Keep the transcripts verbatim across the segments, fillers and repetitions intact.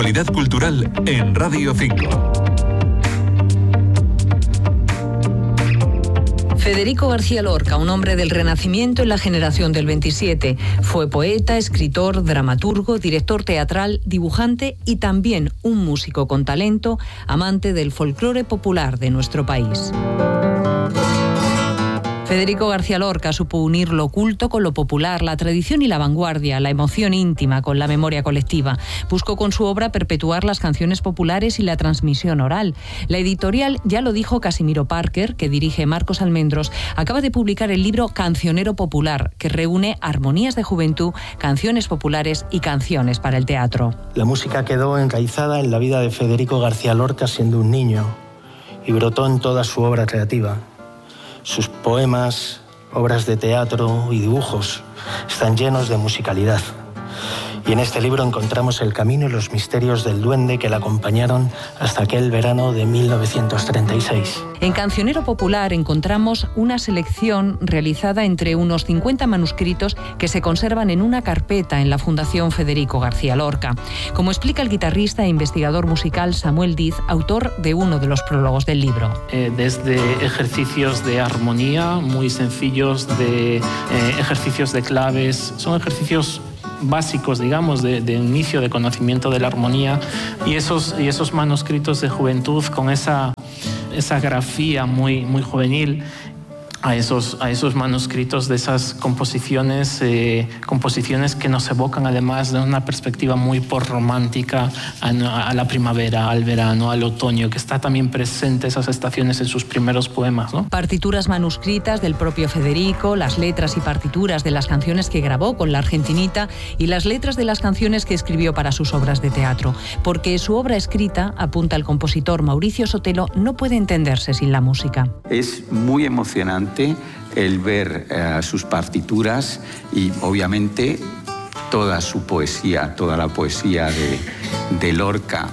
actualidad cultural en Radio cinco. Federico García Lorca, un hombre del Renacimiento en la generación del veintisiete. Fue poeta, escritor, dramaturgo, director teatral, dibujante y también un músico con talento, amante del folclore popular de nuestro país. Federico García Lorca supo unir lo oculto con lo popular, la tradición y la vanguardia, la emoción íntima con la memoria colectiva. Buscó con su obra perpetuar las canciones populares y la transmisión oral. La editorial Ya lo dijo Casimiro Parker, que dirige Marcos Almendros, acaba de publicar el libro Cancionero Popular, que reúne armonías de juventud, canciones populares y canciones para el teatro. La música quedó enraizada en la vida de Federico García Lorca siendo un niño y brotó en toda su obra creativa. Sus poemas, obras de teatro y dibujos están llenos de musicalidad. Y en este libro encontramos el camino y los misterios del duende que la acompañaron hasta aquel verano de mil novecientos treinta y seis. En Cancionero Popular encontramos una selección realizada entre unos cincuenta manuscritos que se conservan en una carpeta en la Fundación Federico García Lorca. Como explica el guitarrista e investigador musical Samuel Diz, autor de uno de los prólogos del libro. Eh, desde ejercicios de armonía muy sencillos, de eh, ejercicios de claves, son ejercicios básicos, digamos, de, de inicio de conocimiento de la armonía, y esos, y esos manuscritos de juventud con esa, esa grafía muy, muy juvenil, a esos, a esos manuscritos de esas composiciones, eh, composiciones que nos evocan además de una perspectiva muy porromántica a, a la primavera, al verano, al otoño, que está también presente esas estaciones en sus primeros poemas, ¿no? Partituras manuscritas del propio Federico, las letras y partituras de las canciones que grabó con la Argentinita y las letras de las canciones que escribió para sus obras de teatro. Porque su obra escrita, apunta el compositor Mauricio Sotelo, no puede entenderse sin la música. Es muy emocionante el ver uh, sus partituras y obviamente toda su poesía, toda la poesía de, de Lorca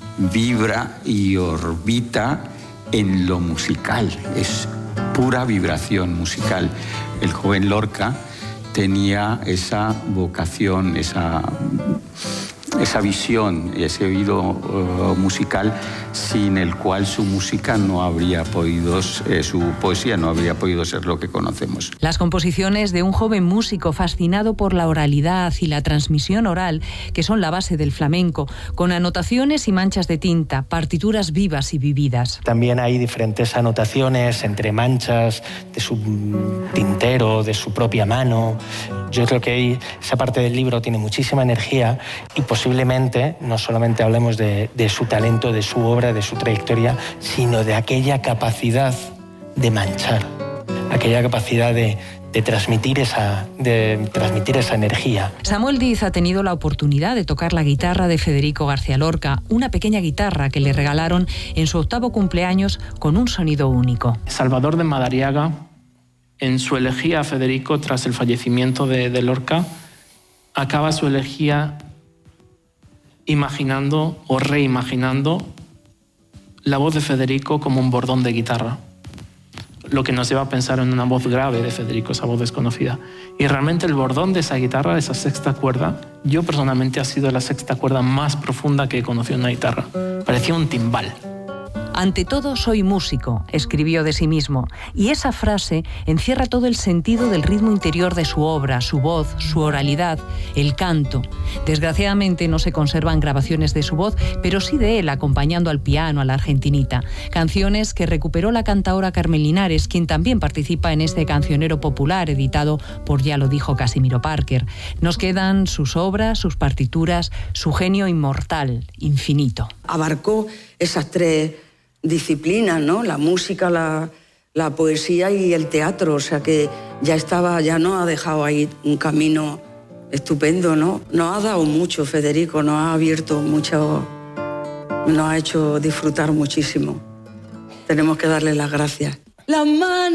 vibra y orbita en lo musical, es pura vibración musical. El joven Lorca tenía esa vocación, esa, esa visión, ese oído uh, musical sin el cual su música no habría podido, eh, su poesía no habría podido ser lo que conocemos. Las composiciones de un joven músico fascinado por la oralidad y la transmisión oral, que son la base del flamenco, con anotaciones y manchas de tinta, partituras vivas y vividas. También hay diferentes anotaciones entre manchas de su tintero, de su propia mano. Yo creo que esa parte del libro tiene muchísima energía y posiblemente no solamente hablemos de, de su talento, de su obra, de su trayectoria, sino de aquella capacidad de manchar, aquella capacidad de, de, transmitir esa, de transmitir esa energía. Samuel Diz ha tenido la oportunidad de tocar la guitarra de Federico García Lorca, una pequeña guitarra que le regalaron en su octavo cumpleaños con un sonido único. Salvador de Madariaga, en su elegía a Federico tras el fallecimiento de, de Lorca, acaba su elegía imaginando o reimaginando la voz de Federico como un bordón de guitarra, lo que nos lleva a pensar en una voz grave de Federico, esa voz desconocida. Y realmente el bordón de esa guitarra, esa sexta cuerda, yo personalmente ha sido la sexta cuerda más profunda que he conocido en una guitarra. Parecía un timbal. Ante todo soy músico, escribió de sí mismo, y esa frase encierra todo el sentido del ritmo interior de su obra, su voz, su oralidad, el canto. Desgraciadamente no se conservan grabaciones de su voz, pero sí de él acompañando al piano a la Argentinita. Canciones que recuperó la cantaora Carmen Linares, quien también participa en este Cancionero Popular editado por Ya lo dijo Casimiro Parker. Nos quedan sus obras, sus partituras, su genio inmortal, infinito. Abarcó esas tres disciplinas, ¿no? La música, la, la poesía y el teatro, o sea que ya estaba, ya nos ha dejado ahí un camino estupendo, ¿no? Nos ha dado mucho, Federico, nos ha abierto mucho, nos ha hecho disfrutar muchísimo. Tenemos que darle las gracias. La mano